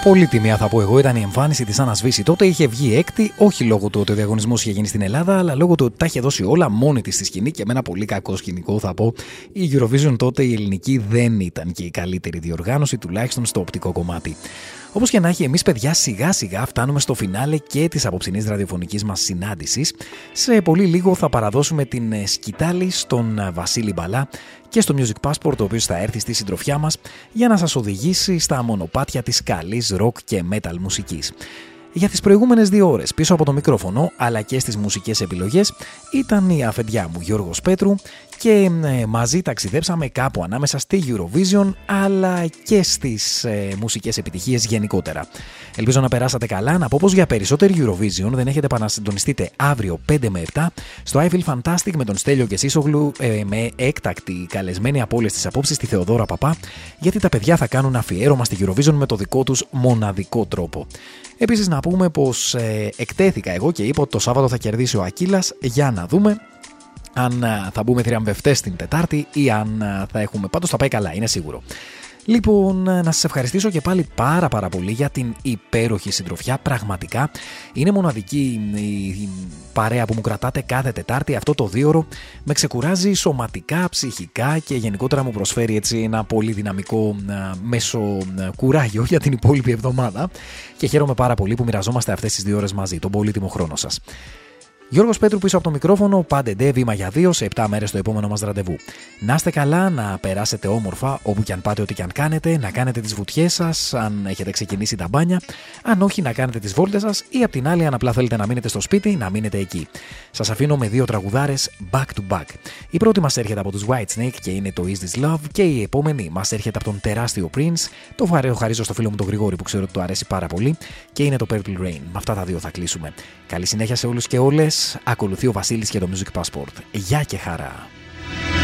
Πολύ τιμία θα πω εγώ ήταν η εμφάνιση της Άννας Βύση. Τότε είχε βγει έκτη, όχι λόγω του ότι ο διαγωνισμός είχε γίνει στην Ελλάδα, αλλά λόγω του ότι τα είχε δώσει όλα μόνη της στη σκηνή και με ένα πολύ κακό σκηνικό θα πω. Η Eurovision τότε η ελληνική δεν ήταν και η καλύτερη διοργάνωση, τουλάχιστον στο οπτικό κομμάτι. Όπως και να έχει, εμείς παιδιά σιγά σιγά φτάνουμε στο φινάλε και της απόψινής ραδιοφωνικής μας συνάντησης. Σε πολύ λίγο θα παραδώσουμε την σκητάλη στον Βασίλη Μπαλά και στο Music Passport, ο οποίος θα έρθει στη συντροφιά μας για να σας οδηγήσει στα μονοπάτια της καλής rock και metal μουσικής. Για τις προηγούμενες 2 ώρες πίσω από το μικρόφωνο αλλά και στις μουσικές επιλογές ήταν η αφεντιά μου Γιώργος Πέτρου και μαζί ταξιδέψαμε κάπου ανάμεσα στη Eurovision αλλά και στις μουσικές επιτυχίες γενικότερα. Ελπίζω να περάσατε καλά. Να πω πως για περισσότερη Eurovision δεν έχετε επανασυντονιστείτε αύριο 5 με 7 στο I Feel Fantastic με τον Στέλιο και Σίσογλου με έκτακτη καλεσμένη από όλες τις απόψεις τη Θεοδόρα Παπά, γιατί τα παιδιά θα κάνουν αφιέρωμα στη Eurovision με το δικό τους μοναδικό τρόπο. Επίσης να πούμε πως εκτέθηκα εγώ και είπα ότι το Σάββατο θα κερδίσει ο Ακύλας. Για να δούμε αν θα μπούμε θριαμβευτές την Τετάρτη ή αν θα έχουμε. Πάντως θα πάει καλά, είναι σίγουρο. Λοιπόν, να σας ευχαριστήσω και πάλι πάρα πολύ για την υπέροχη συντροφιά. Πραγματικά είναι μοναδική η παρέα που μου κρατάτε κάθε Τετάρτη. Αυτό το 2ωρο με ξεκουράζει σωματικά, ψυχικά και γενικότερα μου προσφέρει έτσι ένα πολύ δυναμικό μέσο κουράγιο για την υπόλοιπη εβδομάδα. Και χαίρομαι πάρα πολύ που μοιραζόμαστε αυτές τις 2 ώρες μαζί, τον πολύτιμο χρόνο σας. Γιώργος Πέτρου πίσω από το μικρόφωνο, πάντε ντε, βήμα για 2 σε 7 μέρες το επόμενο μας ραντεβού. Να είστε καλά, να περάσετε όμορφα όπου και αν πάτε, ό,τι και αν κάνετε, να κάνετε τις βουτιές σας, αν έχετε ξεκινήσει τα μπάνια, αν όχι να κάνετε τις βόλτες σας ή απ' την άλλη αν απλά θέλετε να μείνετε στο σπίτι, να μείνετε εκεί. Σας αφήνω με 2 τραγουδάρες back to back. Η πρώτη μας έρχεται από τους Whitesnake και είναι το Is This Love και η επόμενη μας έρχεται από τον τεράστιο Prince, το χαρίζω στο φίλο μου τον Γρηγόρη που ξέρω ότι του αρέσει πάρα πολύ και είναι το Purple Rain. Με αυτά τα 2 θα κλείσουμε. Καλή συνέχεια σε όλους και όλες. Ακολουθεί ο Βασίλης και το Music Passport. Γεια και χαρά!